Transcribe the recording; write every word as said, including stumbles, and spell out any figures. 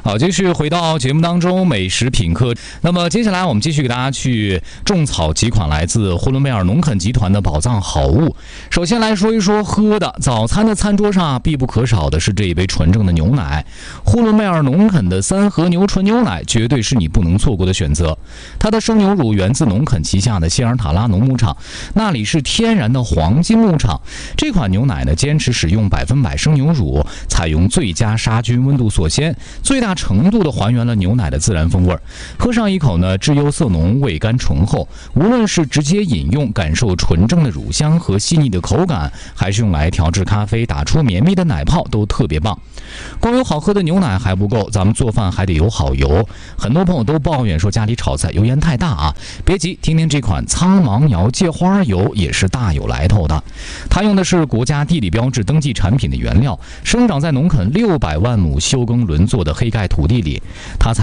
好，继续回到节目当中，美食品客。那么接下来我们继续给大家去种草几款来自呼伦贝尔农垦集团的宝藏好物。首先来说一说喝的，早餐的餐桌上必不可少的是这一杯纯正的牛奶。呼伦贝尔农垦的三和牛纯牛奶绝对是你不能错过的选择。它的生牛乳源自农垦旗下的希尔塔拉农牧场，那里是天然的黄金牧场。这款牛奶呢，坚持使用百分百生牛乳，采用最佳杀菌温度锁鲜，最大程度的还原了牛奶的自然风味。喝上一口呢，质优色浓，味甘醇厚。无论是直接饮用，感受纯正的乳香和细腻的口感，还是用来调制咖啡，打出绵密的奶泡，都特别棒。光有好喝的牛奶还不够，咱们做饭还得有好油。很多朋友都抱怨说家里炒菜油烟太大啊，别急，听听这款苍芒瑶芥花油也是大有来头的。它用的是国家地理标志登记产品的原料，生长在农垦六百万亩休耕轮作的黑盖土地里。它